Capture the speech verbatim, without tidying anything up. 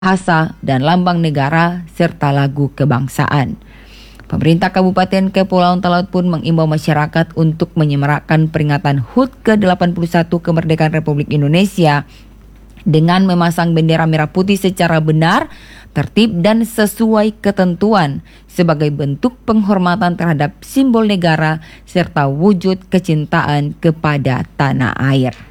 bahasa dan lambang negara serta lagu kebangsaan. Pemerintah Kabupaten Kepulauan Talaut pun mengimbau masyarakat untuk menyemarakkan peringatan H U T ke delapan puluh satu kemerdekaan Republik Indonesia dengan memasang bendera merah putih secara benar, tertib dan sesuai ketentuan sebagai bentuk penghormatan terhadap simbol negara serta wujud kecintaan kepada tanah air.